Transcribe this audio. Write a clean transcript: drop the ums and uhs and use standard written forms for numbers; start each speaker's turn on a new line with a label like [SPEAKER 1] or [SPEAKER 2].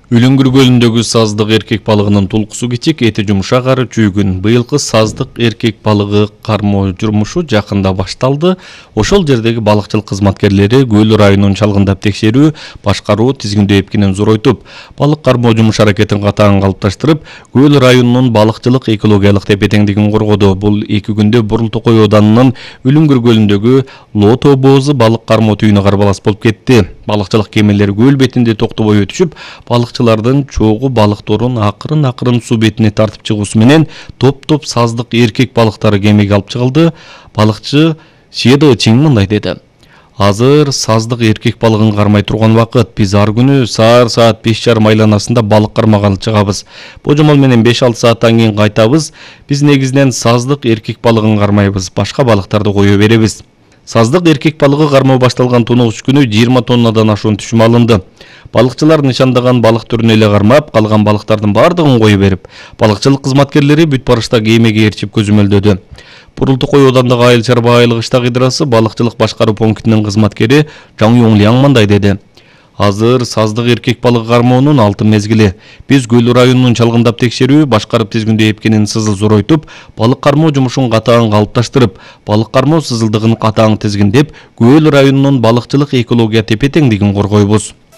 [SPEAKER 1] Үлүңгүр көлүндөгү саздык эркек балыгынын тулкусу кичик, эти жумшак ары чүйгүн. Быйылкы саздык эркек балыгы кармоо жумушу жакында башталды. Ошол жердеги балыкчылык кызматкерлери Көл районун чалгындап текшерүү, башкаруу тизгиндөө эпкинин зоройтуп, балык кармоо жумуш аракетин катаң калыпташтырып, Көл районунун балыкчылык экологиялык тепе-теңдигин коргоду. Бул 2 күндө Бурул-Токой ауданынын Үлүңгүр көлүндөгү Лоо тоо боозу балык кармоо түйүнү карбалас болуп кетти. Балыкчылык кемелери көл бетинде токтобой өтүшүп, балыкчылардын чогуу балыкторун акырын суу бетине тартып чыгуусу менен топ саздык эркек балыктары кемеге алып чыгылды. Балыкчы Шедо Чиң мындай деди: Азыр саздык эркек балыгын кармай турган убакыт. Биз ар күнү саат 5:30 айланасында балык кармагалы чыгабыз. Божомол менен 5-6 сааттан кийин кайтабыз. Биз негизинен саздык эркек балыгын кармайбыз, башка балыктарды кое беребиз. Саздык эркек балыгы кармоо башталган 9 күнү 20 тоннадан ашуун түшүм алынды. Балыкчылар нишандаган балык түрүнө эле кармап, калган балыктардын баардыгын кое берип, балыкчылык кызматкерлери бүт барышта кемеге ээрчип көзөмөлдөдү. Бурул-Токой аудандагы айыл чарба айылык ыштак ыдрасы балыкчылык башкаруу пунктунун кызматкери Жаң Юңляң мындай деди: Азыр саздык эркек балыгы кармоонун алтын мезгили. Биз Көл районунун чалгындап текшерүү, башкарып тизгиндөө эпкинин сызыл зоройтуп, балык кармоо жумушун катаң калыпташтырып, балык кармоо сызылдыгын катаң тизгиндеп, Көл районунун балыкчылык экология тепе-теңдигин коргойбуз.